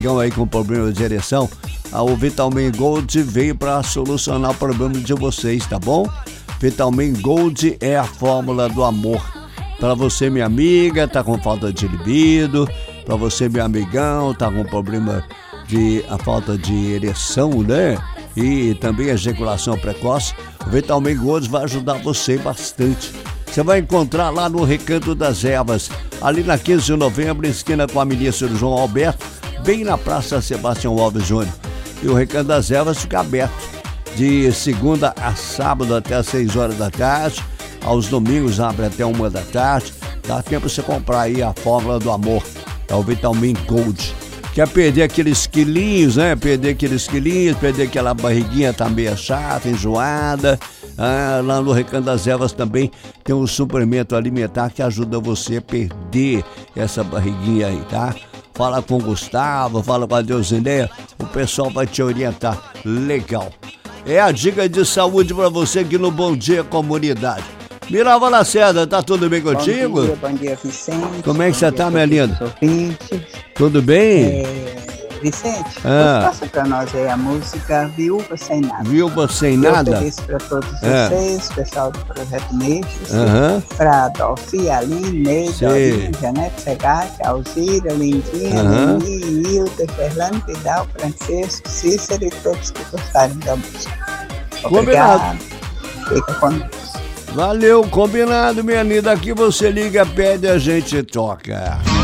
amigão aí com problema de ereção, o Vitalmin Gold veio para solucionar o problema de vocês, tá bom? Vitalmin Gold é a fórmula do amor. Para você, minha amiga, tá com falta de libido. Para você, meu amigão, tá com problema de a falta de ereção, né? E também ejaculação precoce. O Vitalmin Gold vai ajudar você bastante. Você vai encontrar lá no Recanto das Ervas, ali na 15 de novembro, esquina com a ministra João Alberto, bem na Praça Sebastião Alves Júnior. E o Recanto das Ervas fica aberto de segunda a sábado até às 6 horas da tarde. Aos domingos abre até 1 da tarde. Dá tempo pra você comprar aí a fórmula do amor. É o Vitalmin Gold. Quer perder aqueles quilinhos, né? Perder aquela barriguinha tá meio chata, enjoada. Lá no Recanto das Ervas também tem um suplemento alimentar que ajuda você a perder essa barriguinha aí, tá? Fala com o Gustavo, fala com a Deusineia, o pessoal vai te orientar. Legal. É a dica de saúde pra você aqui no Bom Dia Comunidade. Mirava Lacerda, tá tudo bem contigo? Bom dia, Vicente. Como é que você tá, minha linda? Ouvintes. Tudo bem? Vicente, passa pra nós aí a música Viúva Sem Nada. Viúva Sem Nada? Eu ofereço pra todos vocês, pessoal do Projeto Neixos, pra Adolfi, Aline, Neide, Aurinho, Janete Segatti, Alzira, Lindinha, Leni, Hilda, Fernando Vidal, Francisco, Cícero e todos que gostarem da música. Obrigado. Fica conosco. Valeu, combinado, minha linda. Aqui você liga, pede, a gente toca.